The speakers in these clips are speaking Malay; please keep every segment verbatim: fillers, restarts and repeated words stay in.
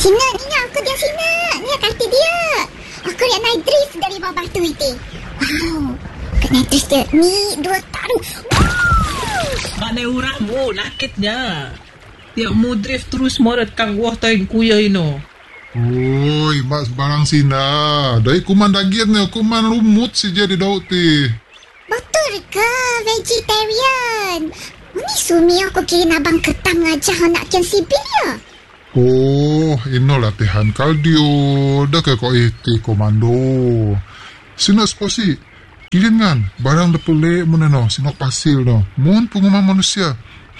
Sina, ni aku dia Sina. Ni kaki dia. Aku yang naik drift dari bawah batu itu. Wow. Kena drift dia. Ni dua taruh. Wow. Mana uramu nakitnya. Tiap mu drift terus morat kang wah tain kuya ino. Oi, mak sebarang Sina. Dari kuman daging ni, kuman lumut si jadi daud ti. Betul ke vegetarian? Ini sumi aku kira abang ketang aja nak kian sipil ya. Oh, ino latihan kardio. Dah ke kau iti komando. Sina sposi. Kilin kan, barang dah pelek mana no, sinok pasir no. Mun pengumuman manusia.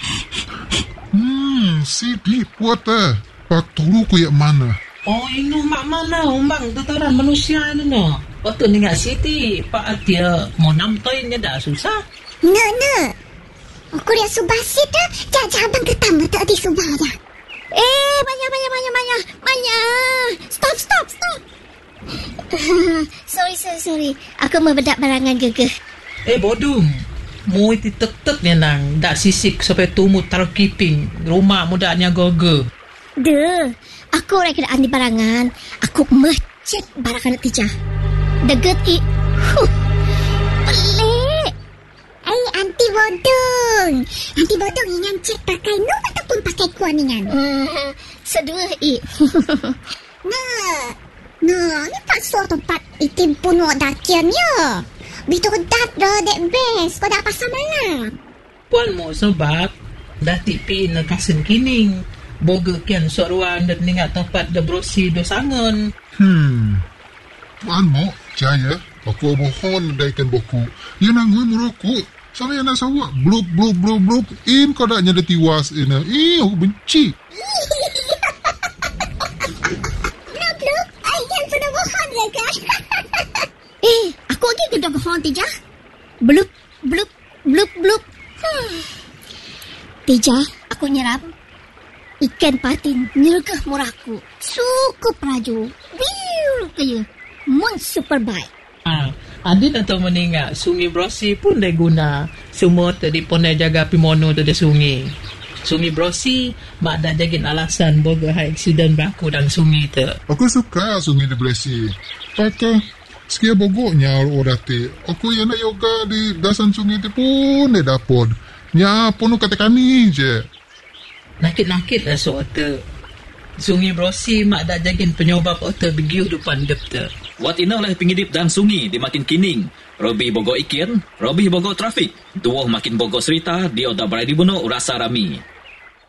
Hmm, si di puat eh. Pak turu ku yak mana? Oh, ino mak mana umbang tataran manusia ni no. Waktu ni ngak siti, pak dia mau namtoinnya dah susah. No, no. Aku lihat subasit dah. Jajah abang ketang betul di subah dah. Eh, Maya, Maya, Maya, Maya. Maya. Stop, stop, stop. sorry, sorry, sorry. Aku membedak barangan gegeh. Eh, bodum. Mu iti tek-tek ni nang. Dak sisik sampai tumut taruh kiping. Rumah mudanya goge. Duh. Aku orang kena andi barangan. Aku mecet barangan tijah. Deget i. Huh. Pelik. Eh, anti bodong. Anti bodong ingat cek pakai nu ataupun pakai kuaningan? Hmm, sedua i. Nah. Nah, ni tak suar tempat itim pun wak dakian ya. Bitu dat dah dek best. Kau dah pasal malam. Puan mo sebab dah tipi na kasen kining. Boga kian soruan dan ningat tempat da brosi do sangon. Hmm. Puan mo, jaya. Aku mohon daikan boku. Ya nangui merokok. Sama yang nak sawak. Blub, blub, blub, blub. In kau dah nyada tiwas ini. Eh, aku benci. Blub, blub. Ayah sudah mohon ya kan? eh, aku lagi sudah mohon Tijah. Blub, blub, blub, blub. Hmm. Tijah, aku nyerap. Ikan patin nyergah murahku. Sukup raju. Biu kaya. Mon super baik. Ah, adin atau meninggal sungai brosi pun dah guna. Semua tadi pun dah jaga pimono tu dah sungai. Sungai brosi mak dah jagin alasan boga high accident berlaku dan sungai tu. Aku suka sungai di Blesi. Kata, sekia bogoknya orang ti. Aku yang nak yoga di dasan sungai tu pun dah dapat. Ya, pun kata kami je. Nakit-nakit lah soal tu. Sungai brosi mak dah jagin penyobab otak begiu depan dep tu. Wat ina oleh pengidip dan sungai di makin kining. Robi bogo ikin, Robi bogo trafik. Duoh makin bogo cerita, dia dah berada di bunuh rasa rami.